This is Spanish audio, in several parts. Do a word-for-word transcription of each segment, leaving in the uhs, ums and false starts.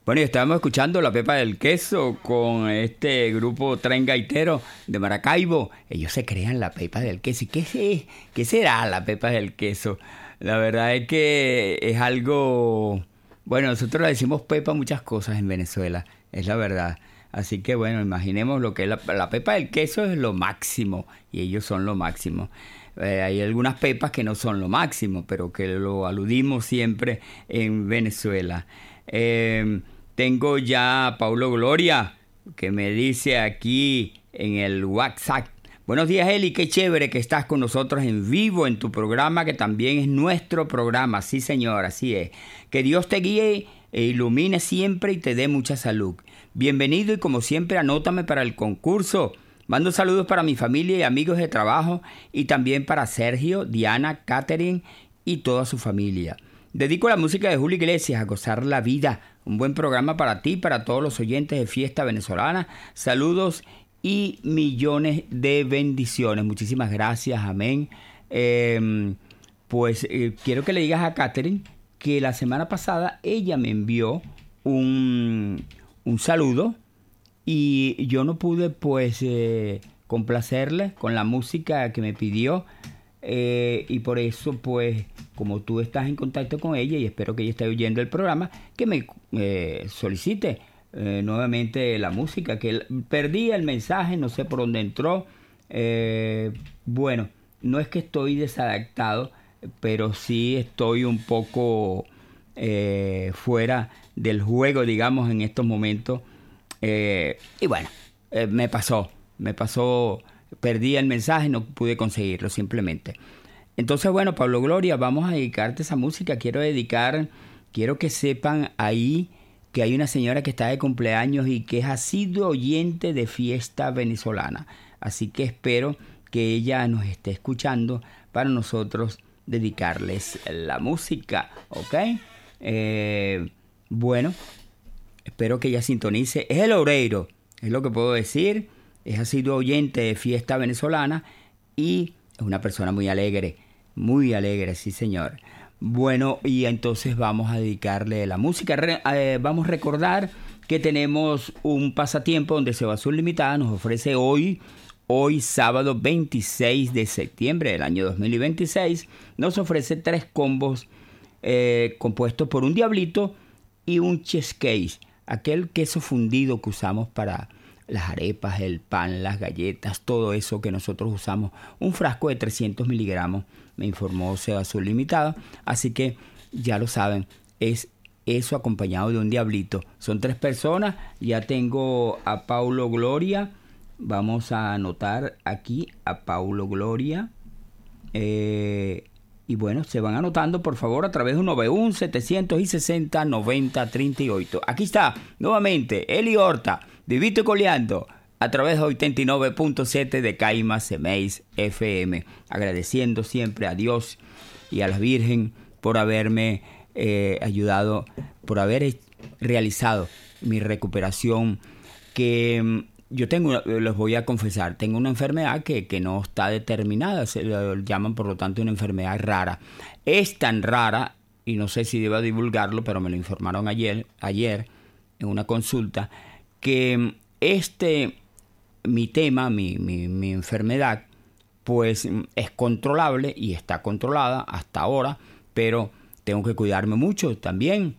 Bueno, y estábamos escuchando La Pepa del Queso con este grupo Tren Gaitero de Maracaibo. Ellos se crean La Pepa del Queso. ¿Y qué, es, qué será La Pepa del Queso? La verdad es que es algo... Bueno, nosotros le decimos pepa a muchas cosas en Venezuela, es la verdad. Así que bueno, imaginemos lo que es la, la pepa del queso es lo máximo y ellos son lo máximo. Eh, hay algunas pepas que no son lo máximo, pero que lo aludimos siempre en Venezuela. Eh, tengo ya a Paulo Gloria, que me dice aquí en el WhatsApp. Buenos días, Eli, qué chévere que estás con nosotros en vivo en tu programa, que también es nuestro programa. Sí, señor, así es. Que Dios te guíe e ilumine siempre y te dé mucha salud. Bienvenido y como siempre anótame para el concurso. Mando saludos para mi familia y amigos de trabajo y también para Sergio, Diana, Catherine y toda su familia. Dedico la música de Julio Iglesias a gozar la vida. Un buen programa para ti, para todos los oyentes de Fiesta Venezolana. Saludos y millones de bendiciones. Muchísimas gracias, amén. Eh, pues eh, quiero que le digas a Catherine que la semana pasada ella me envió un, un saludo y yo no pude pues eh, complacerle con la música que me pidió. Eh, y por eso pues como tú estás en contacto con ella y espero que ella esté oyendo el programa, que me eh, solicite eh, nuevamente la música, que perdí el mensaje, no sé por dónde entró. Eh, bueno, no es que estoy desadaptado, pero sí estoy un poco eh, fuera del juego, digamos, en estos momentos. Eh, y bueno, eh, me pasó, me pasó... Perdí el mensaje, no pude conseguirlo simplemente. Entonces, bueno, Pablo Gloria, vamos a dedicarte esa música. Quiero dedicar, quiero que sepan ahí que hay una señora que está de cumpleaños y que es asidua oyente de Fiesta Venezolana. Así que espero que ella nos esté escuchando para nosotros dedicarles la música, ¿ok? Eh, bueno, espero que ella sintonice. Es el Oreiro, es lo que puedo decir. Es asidua oyente de Fiesta Venezolana y es una persona muy alegre, muy alegre, sí señor. Bueno, y entonces vamos a dedicarle la música. Re, eh, vamos a recordar que tenemos un pasatiempo donde Seba Azul Limitada nos ofrece hoy, hoy sábado veintiséis de septiembre del año dos mil veintiséis, nos ofrece tres combos eh, compuestos por un diablito y un cheesecake, aquel queso fundido que usamos para las arepas, el pan, las galletas, todo eso que nosotros usamos. Un frasco de trescientos miligramos, me informó Seba Azul Limitada. Así que ya lo saben, es eso acompañado de un diablito. Son tres personas. Ya tengo a Paulo Gloria. Vamos a anotar aquí a Paulo Gloria. Eh, y bueno, se van anotando por favor a través de un nueve uno, setecientos sesenta, noventa, treinta y ocho. Aquí está nuevamente Eli Horta, Vivito y Coleando, a través de ochenta y nueve punto siete de Caima Semeis F M. Agradeciendo siempre a Dios y a la Virgen por haberme eh, ayudado, por haber realizado mi recuperación. Que yo tengo, les voy a confesar, tengo una enfermedad que, que no está determinada, se lo llaman por lo tanto una enfermedad rara. Es tan rara, y no sé si debo divulgarlo, pero me lo informaron ayer, ayer en una consulta, que este, mi tema, mi, mi, mi enfermedad, pues es controlable y está controlada hasta ahora, pero tengo que cuidarme mucho también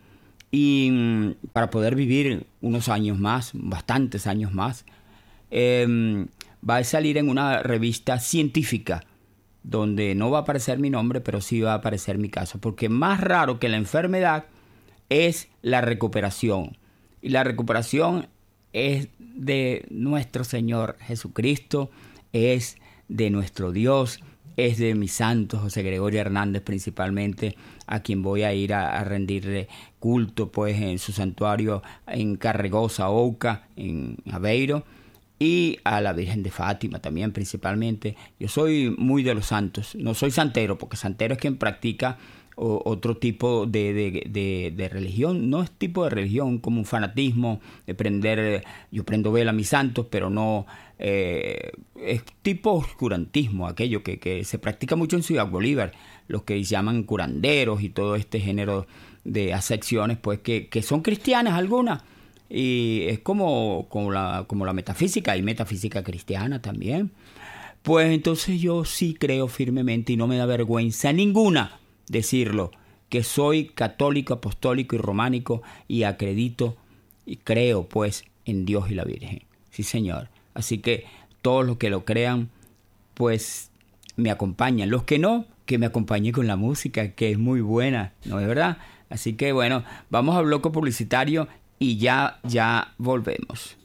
y para poder vivir unos años más, bastantes años más. Eh, va a salir en una revista científica donde no va a aparecer mi nombre, pero sí va a aparecer mi caso, porque más raro que la enfermedad es la recuperación, y la recuperación es de nuestro Señor Jesucristo, es de nuestro Dios, es de mi santo José Gregorio Hernández principalmente, a quien voy a ir a, a rendirle culto pues en su santuario en Carregosa, Ouca, en Aveiro, y a la Virgen de Fátima también principalmente. Yo soy muy de los santos, no soy santero, porque santero es quien practica o, otro tipo de, de, de, de religión. No es tipo de religión como un fanatismo de prender, yo prendo vela a mis santos, pero no eh, es tipo oscurantismo, aquello que, que se practica mucho en Ciudad Bolívar, los que llaman curanderos y todo este género de acepciones pues que, que son cristianas algunas. Y es como, como, la, como la metafísica, y metafísica cristiana también. Pues entonces yo sí creo firmemente, y no me da vergüenza ninguna decirlo, que soy católico, apostólico y románico, y acredito y creo pues en Dios y la Virgen. Sí, señor. Así que todos los que lo crean pues me acompañan. Los que no, que me acompañen con la música, que es muy buena, ¿no es verdad? Así que bueno, vamos al bloque publicitario y ya, ya volvemos.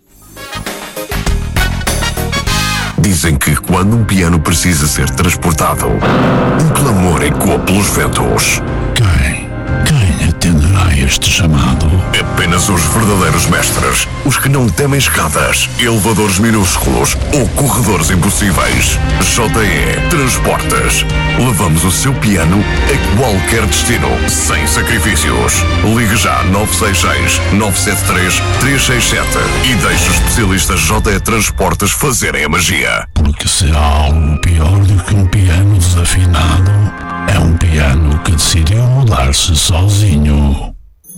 Dizem que quando um piano precisa ser transportado, um clamor ecoa pelos ventos. Quem? Quem atenderá este chamado? Apenas os verdadeiros mestres, os que não temem escadas, elevadores minúsculos ou corredores impossíveis. J E Transportes. Levamos o seu piano a qualquer destino, sem sacrifícios. Ligue já nove seis seis, nove sete três, três seis sete e deixe os especialistas J E Transportes fazerem a magia. Porque se há algo pior do que um piano desafinado, é um piano que decidiu mudar-se sozinho.